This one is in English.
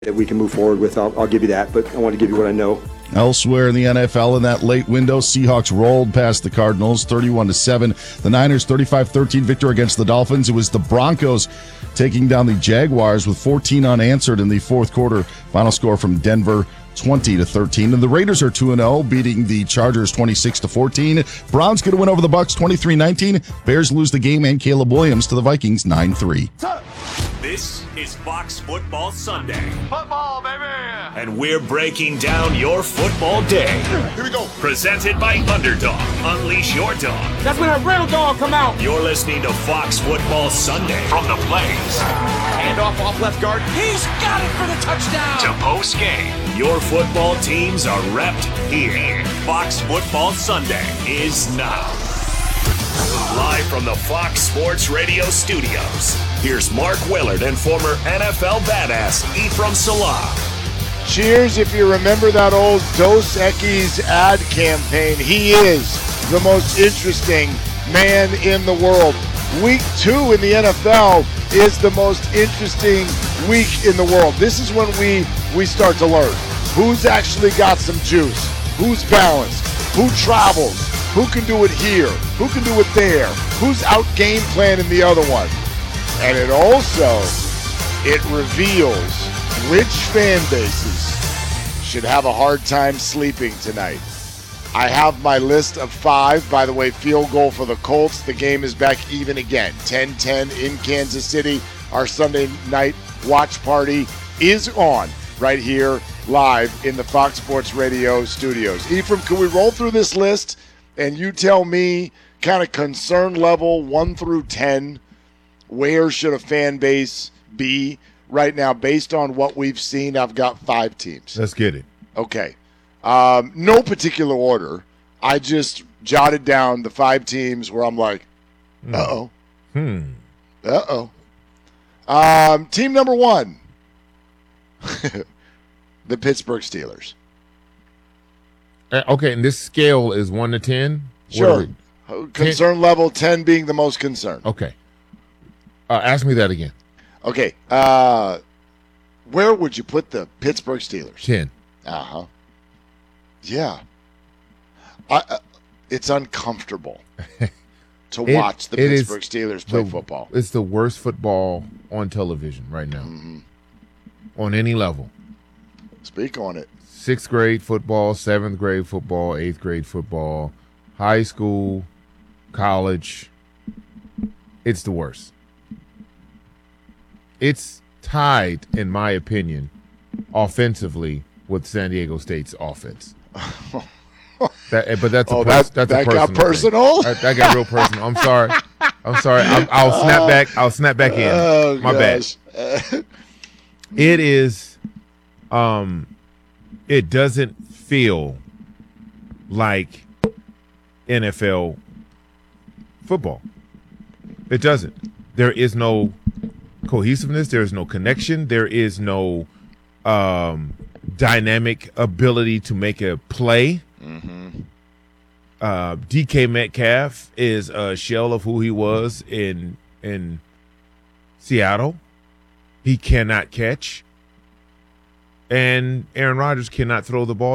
that we can move forward with. I'll give you that, but I want to give you what I know. Elsewhere in the NFL in that late window, Seahawks rolled past the Cardinals 31-7. The Niners 35-13 victory against the Dolphins. It was the Broncos taking down the Jaguars with 14 unanswered in the fourth quarter. Final score from Denver 20-13. And the Raiders are 2-0, beating the Chargers 26-14. Browns get a win over the Bucs 23-19. Bears lose the game, and Caleb Williams to the Vikings 9-3. This is Fox Football Sunday. Football, baby! And we're breaking down your football day. Here we go. Presented by Underdog. Unleash your dog. That's when a real dog come out. You're listening to Fox Football Sunday. From the Blaze. Handoff off left guard. He's got it for the touchdown. To post game. Your football teams are repped here. Fox Football Sunday is now. Live from the Fox Sports Radio studios, here's Mark Willard and former NFL badass Ephraim Salah. Cheers if you remember that old Dos Equis ad campaign. He is the most interesting man in the world. Week 2 in the NFL is the most interesting week in the world. This is when we start to learn who's actually got some juice, who's balanced, who travels, who can do it here, who can do it there, who's out game planning the other one. And it reveals which fan bases should have a hard time sleeping tonight. I have my list of 5. By the way, field goal for the Colts. The game is back even again. 10-10 in Kansas City. Our Sunday night watch party is on right here live in the Fox Sports Radio studios. Ephraim, can we roll through this list and you tell me kind of concern level 1 through 10, where should a fan base be right now based on what we've seen? I've got 5 teams. Let's get it. Okay. No particular order. I just jotted down the 5 teams where I'm like, uh-oh. Uh-oh. Team number 1, the Pittsburgh Steelers. Okay, and this scale is 1 to 10? Sure. Concern level 10 being the most concerned. Okay. Ask me that again. Okay. Where would you put the Pittsburgh Steelers? 10. Uh-huh. Yeah. It's uncomfortable to watch the Pittsburgh Steelers play football. It's the worst football on television right now. On any level. Speak on it. 6th grade football, 7th grade football, 8th grade football, high school, college. It's the worst. It's tied, in my opinion, offensively with San Diego State's offense. That got personal. That got real personal. I'm sorry. I'll snap back. I'll snap back in. Oh, my gosh. bad. It is. It doesn't feel like NFL football. It doesn't. There is no cohesiveness. There is no connection. There is no dynamic ability to make a play. DK Metcalf is a shell of who he was in Seattle. He cannot catch. And Aaron Rodgers cannot throw the ball